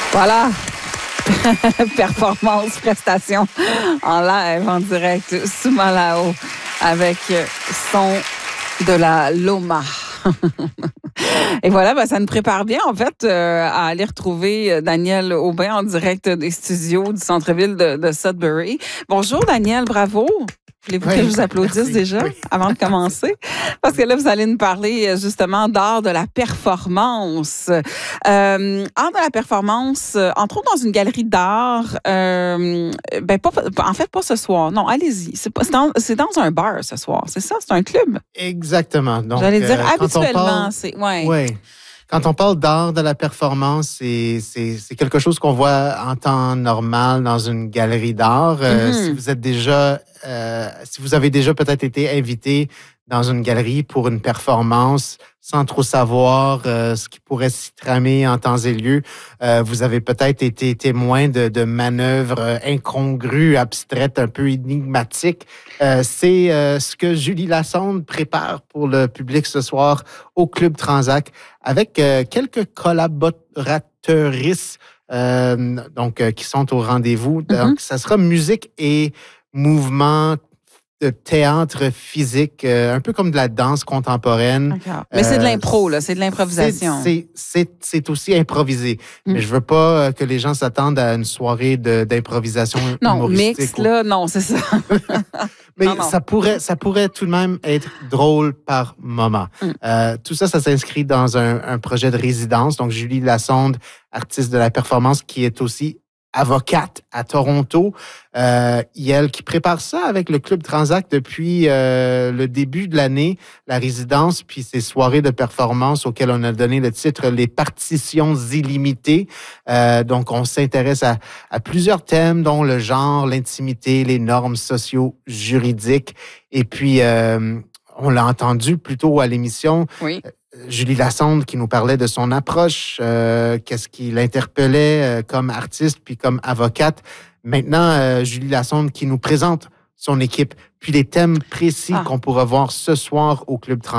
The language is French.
Voilà. Performance, prestation en live, en direct, sous Malao, avec son de la Loma. Et voilà, ben, ça nous prépare bien, en fait, à aller retrouver Daniel Aubin en direct des studios du centre-ville de Sudbury. Bonjour, Daniel, bravo. Voulez-vous que je vous applaudisse déjà avant de commencer? Parce que là, vous allez nous parler justement d'art de la performance. Art de la performance, entre autres dans une galerie d'art, en fait, pas ce soir. Non, allez-y. C'est dans un bar ce soir, c'est ça? C'est un club? Exactement. Donc, j'allais dire habituellement, c'est... Ouais. Oui. Quand on parle d'art de la performance, c'est quelque chose qu'on voit en temps normal dans une galerie d'art. Si vous avez déjà peut-être été invité dans une galerie pour une performance sans trop savoir ce qui pourrait s'y tramer en temps et lieu, vous avez peut-être été témoin de manœuvres incongrues, abstraites, un peu énigmatiques. C'est ce que Julie Lassonde prépare pour le public ce soir au Club Transac avec quelques collaborateuristes qui sont au rendez-vous. Donc, ça sera musique et mouvement de théâtre physique, un peu comme de la danse contemporaine. D'accord. Mais c'est de l'impro, là, c'est de l'improvisation. C'est aussi improvisé. Mais je veux pas que les gens s'attendent à une soirée d'improvisation humoristique. Non, mix, là, non, c'est ça. Mais non. Ça pourrait tout de même être drôle par moment. Tout ça s'inscrit dans un projet de résidence. Donc, Julie Lassonde, artiste de la performance, qui est aussi avocate à Toronto. Elle qui prépare ça avec le Club Transac depuis le début de l'année, la résidence, puis ces soirées de performance auxquelles on a donné le titre « Les partitions illimitées ». Donc, on s'intéresse à plusieurs thèmes, dont le genre, l'intimité, les normes socio-juridiques. Et puis, on l'a entendu plus tôt à l'émission. Oui. Julie Lassonde qui nous parlait de son approche, qu'est-ce qui l'interpellait comme artiste puis comme avocate. Maintenant, Julie Lassonde qui nous présente son équipe, puis les thèmes précis qu'on pourra voir ce soir au Club 30.